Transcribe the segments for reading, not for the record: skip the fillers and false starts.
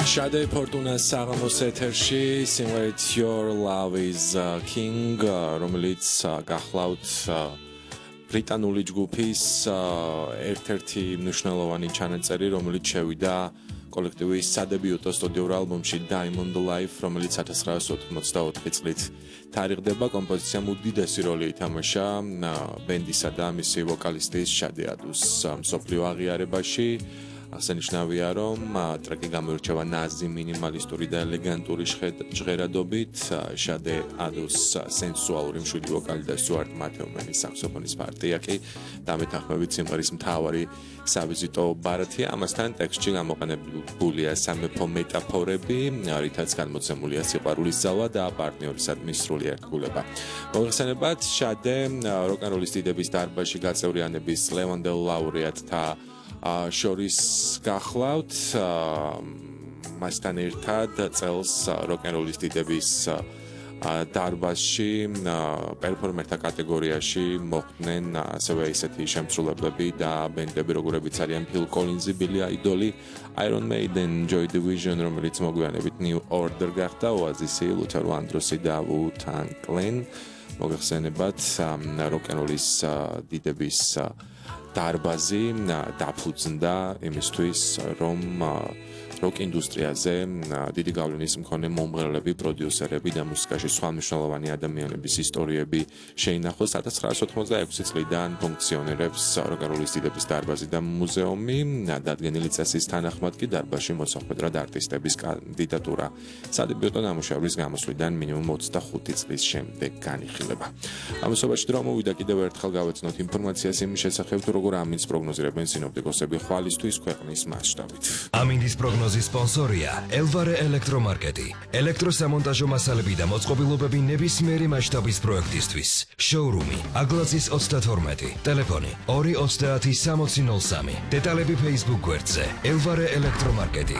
Shade Fortuna საღამოს ეთერში სიმღერით Your Love is King, რომელიც გახლავთ ბრიტანული ჯგუფის ერთ-ერთი მნიშვნელოვანი ჩანაწერი, რომელიც შევიდა კოლექტივის სადებიუტო სტუდიურ ალბომში Diamond Life, რომელიც 1984 წლით თარიღდება. კომპოზიციამ უდიდესი როლი ითამაშა ბენდისა და მისი ვოკალისტის Shade Adus მსოფლიო აღიარებაში. აღსანიშნავია, რომ ტრეკი გამოირჩევა ნაზი მინიმალისტური და ელეგანტური ჟღერადობით, Shade Adus სენსუალური მშვიდი ვოკალი და Stuart Matthews საქსოფონის პარტია კი დამეთანხმებით სიმღერის მთავარი სავიზიტო ბარათია. ამასთან ტექსტში გამოყენებულია სამეფო მეტაფორები, რითაც განმოცემულია სიყვარულის ძალა და პარტნიორისადმი სრული ერთგულება. მოიხსენებათ Shade როკ-ენ-როლის დიდების დარბაზში გაწევრიანების ლევანდელ ლაურეატთა შორის გახლავთ მასთან ერთად წელს როკ-ენ-როლის დიდების დარბაზში პერფორმერთა კატეგორიაში მოხვდნენ ასევე ისეთი შემსრულებლები და ბენდები როგორებიც არიან Phil Collins, Billy Idol, Iron Maiden, Joy Division, რომელიც მოგვიანებით New Order გახდა, Oasis, Luther Vandross და Wu-Tang Clan. მოიხსენებათ როკ-ენ-როლის დიდების დარბაზი დაფუძნდა იმისთვის, რომ როკ ინდუსტრიაზე დიდი გავლენის მქონე მომღერლები, პროდიუსერები და მუსიკაში სხვა მნიშვნელოვანი ადამიანების ისტორიები შეინახოს. 1986 წლიდან ფუნქციონირებს როკ-ენ-როლის დიდების დარბაზი და მუზეუმი. დადგენილი წესის თანახმად კი დარბაზში მოსახვედრად არტისტების კანდიდატურა სადებიუტო ნამუშევრის გამოსვლიდან მინიმუმ 25 წლის შემდეგ განიხილება. ამასობაში დრო მოვიდა კიდევ ერთხელ გავეცნოთ ინფორმაციას იმის შესახებ, თუ როგორ ამინდის პროგნოზირებენ სინოპტიკოსები ხვალისთვის ქვეყნის მასშტაბით. ამინდის პროგნოზი სპონსორია Elvare ელექტრომარკეტი. ელექტროსამონტაჟო მასალები და მოწყობილობები ნებისმიერი მასშტაბის პროექტისთვის. შოურუმი აგლაცის 32, ტელეფონი 230 6003. დეტალები Facebook გვერდზე Elvare ელექტრომარკეტი.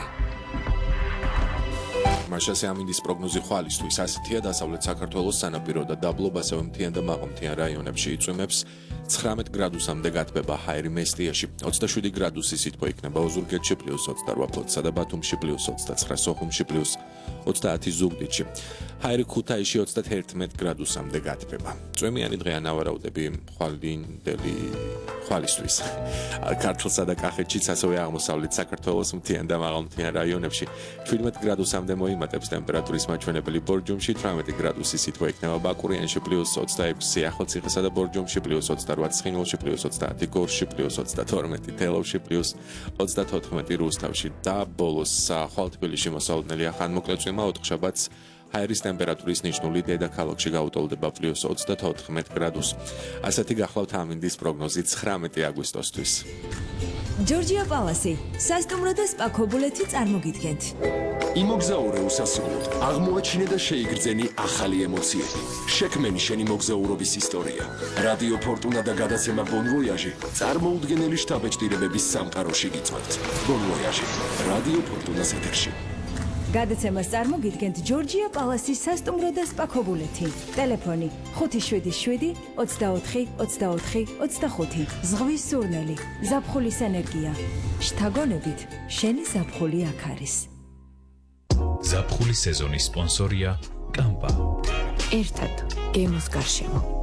მაშასე ამინდის პროგნოზი ხვალისთვის ასეთია: დასავლეთ საქართველოს სანაპირო და დაბლობ, ასევე მთიან და მაღალმთიან რაიონებში იწვიმებს 19 გრადუსამდე გათბება ჰაერი მესტიაში, 27 გრადუსი სითბო იქნება ოზურგეთში +28 ფლოტსა და ბათუმში +29, სოხუმში +30 ზუგდიდში. ჰაერი ქუთაისში 31 გრადუსამდე გათბება. წვიმიანი დღეა ნავარაუდები ხვალისთვის. ქართლსა და კახეთშიც, ასევე აღმოსავლეთ საქართველოს მთიან და მაღალმთიან რაიონებში 17 გრადუსამდე მოიმატებს ტემპერატურის მაჩვენებელი ბორჯომში, 18 გრადუსი სითბო იქნება ბაკურიანში +26, ახალციხესა და ბორჯომში +28, ცხინვალში +30, გორში +32, თელავში +34 რუსთავში და ბოლოს ხვალ თბილისში მოსალოდნელია ხანმოკლე წვიმა, ოთხშაბათს ჰაერის ტემპერატურის ნიშნული დედაქალაქში გაუტოლდება +34 გრადუსს. ასეთი გახლავთ ამინდის პროგნოზი 19 აგვისტოსთვის. ჯორჯია პალასი, სასტუმრო და სპა ქობულეთი წარმოგიდგენთ. იმოგზაურე უსასრულოდ, აღმოაჩინე და შეიგრძენი ახალი ემოციები. შექმენი შენი მოგზაურობის ისტორია. რადიო ფორტუნა და გადაცემა Bon Voyage წარმოუდგენელი შთაბეჭდილებების სამყაროში გიწვევთ. Bon Voyage, რადიო ფორტუნას ეთერში. გადაცემას წარმოგიდგენთ ჯორჯია პალასის სასტუმრო და სპა ქობულეთი. ტელეფონი 577 24 24 25. ზღვის სურნელი, ზაფხულის ენერგია. შთაგონებით, შენი ზაფხული აქ არის. ზაფხულის სეზონის სპონსორია კამპა. ერთად გემოს გარშემო.